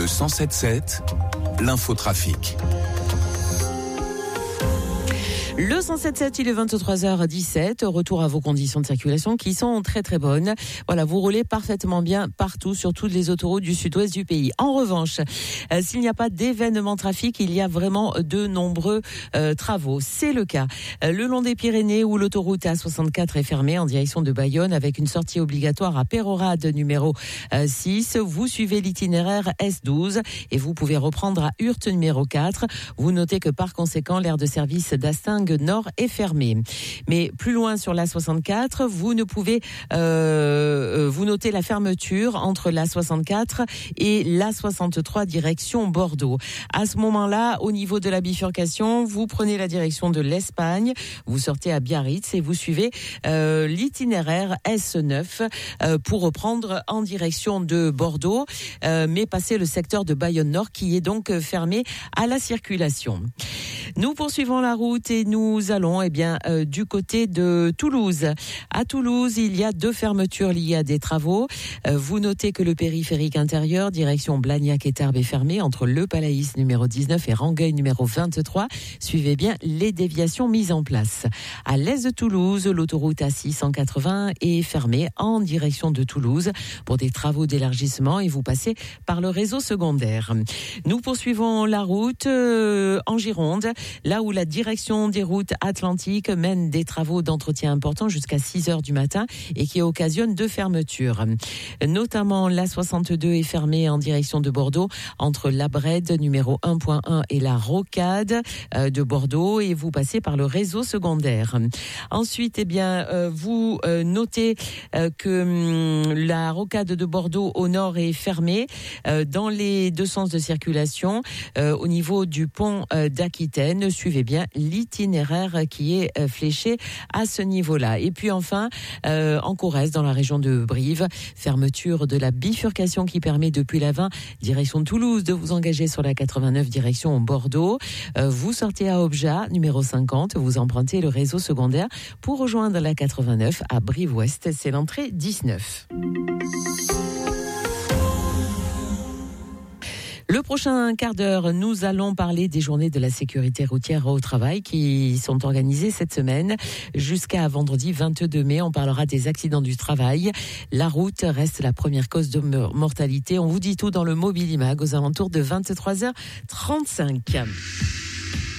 Le 107.7, l'infotrafic. Le 107.7, il est 23h17. Retour à vos conditions de circulation qui sont très très bonnes. Voilà, vous roulez parfaitement bien partout sur toutes les autoroutes du sud-ouest du pays. En revanche, s'il n'y a pas d'événement trafic, il y a vraiment de nombreux travaux. C'est le cas le long des Pyrénées où l'autoroute A64 est fermée en direction de Bayonne avec une sortie obligatoire à Pérorade numéro 6. Vous suivez l'itinéraire S12 et vous pouvez reprendre à Hurte numéro 4. Vous notez que par conséquent, l'aire de service d'Astingue Nord est fermée. Mais plus loin sur l'A64, vous ne pouvez vous notez la fermeture entre l'A64 et l'A63 direction Bordeaux. À ce moment-là, au niveau de la bifurcation, vous prenez la direction de l'Espagne, vous sortez à Biarritz et vous suivez l'itinéraire S9 pour reprendre en direction de Bordeaux, mais passer le secteur de Bayonne Nord qui est donc fermé à la circulation. Nous poursuivons la route et nous allons du côté de Toulouse. À Toulouse, il y a 2 fermetures liées à des travaux. Vous notez que le périphérique intérieur, direction Blagnac et Tarbes est fermé entre le Palaïs numéro 19 et Rangueil numéro 23. Suivez bien les déviations mises en place. À l'est de Toulouse, l'autoroute A680 est fermée en direction de Toulouse pour des travaux d'élargissement et vous passez par le réseau secondaire. Nous poursuivons la route en Gironde, là où la direction des routes atlantiques mène des travaux d'entretien importants jusqu'à 6h du matin et qui occasionnent 2 fermetures. Notamment l'A62 est fermée en direction de Bordeaux entre la Brède numéro 1.1 et la Rocade de Bordeaux et vous passez par le réseau secondaire. Ensuite, vous notez que la Rocade de Bordeaux au nord est fermée dans les 2 sens de circulation au niveau du pont d'Aquitaine. Suivez bien l'itinéraire qui est fléché à ce niveau-là. Et puis enfin, en Corrèze, dans la région de Brive, fermeture de la bifurcation qui permet depuis la 20 direction Toulouse de vous engager sur la 89 direction Bordeaux. Vous sortez à Objat, numéro 50, vous empruntez le réseau secondaire pour rejoindre la 89 à Brive-Ouest. C'est l'entrée 19. Le prochain quart d'heure, nous allons parler des journées de la sécurité routière au travail qui sont organisées cette semaine jusqu'à vendredi 22 mai. On parlera des accidents du travail. La route reste la première cause de mortalité. On vous dit tout dans le Mobilimag aux alentours de 23h35.